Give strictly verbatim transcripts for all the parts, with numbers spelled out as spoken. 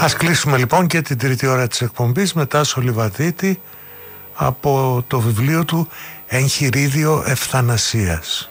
Ας κλείσουμε λοιπόν και την τρίτη ώρα της εκπομπής με Τάσο Λιβαδίτη από το βιβλίο του «Εγχειρίδιο Ευθανασίας».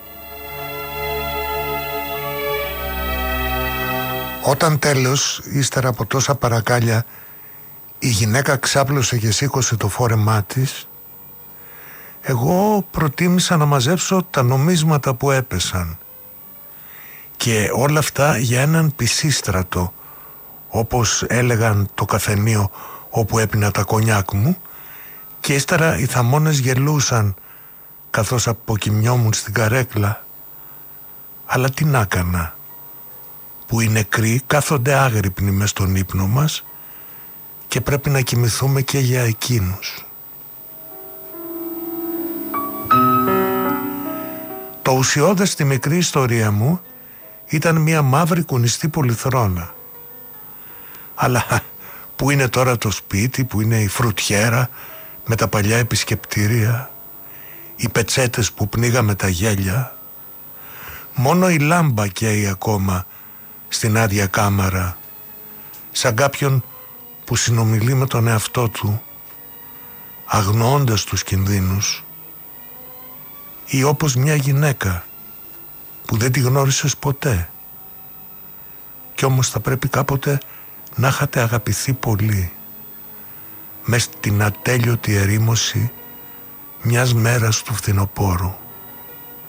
Όταν τέλος, ύστερα από τόσα παρακάλια, η γυναίκα ξάπλωσε και σήκωσε το φόρεμά της, εγώ προτίμησα να μαζέψω τα νομίσματα που έπεσαν. Και όλα αυτά για έναν πισίστρατο, όπως έλεγαν το καφενείο όπου έπινα τα κονιάκ μου, και ύστερα οι θαμώνες γελούσαν καθώς αποκοιμιόμουν στην καρέκλα. Αλλά τι να έκανα, που οι νεκροί κάθονται άγρυπνοι μες στον ύπνο μας και πρέπει να κοιμηθούμε και για εκείνους. Το ουσιώδες στη μικρή ιστορία μου ήταν μια μαύρη κουνιστή πολυθρόνα. Αλλά που είναι τώρα το σπίτι, που είναι η φρουτιέρα με τα παλιά επισκεπτήρια, οι πετσέτες που πνίγαμε τα γέλια, μόνο η λάμπα καίει ακόμα στην άδεια κάμαρα, σαν κάποιον που συνομιλεί με τον εαυτό του, αγνοώντας τους κινδύνους, ή όπως μια γυναίκα που δεν τη γνώρισες ποτέ κι όμως θα πρέπει κάποτε να είχατε αγαπηθεί πολύ, μες στην ατέλειωτη ερήμωση μιας μέρας του φθινοπόρου.